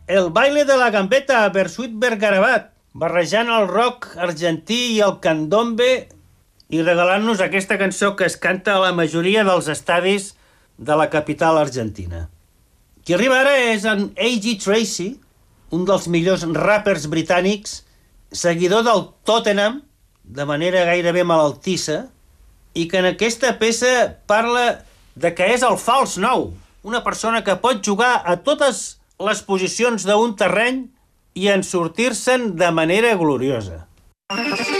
El baile de la gambeta, Bersuit Bergarabat, barrejant el rock argentí i el candombe i regalant-nos aquesta cançó que es canta a la majoria dels estadis de la capital argentina. Qui arriba ara és en A.G. Tracey, un dels millors rappers britànics, seguidor del Tottenham, de manera gairebé malaltissa, i que en aquesta peça parla de que és el fals 9, una persona que pot jugar a totes les posicions d'un terreny i en sortir-se'n de manera gloriosa.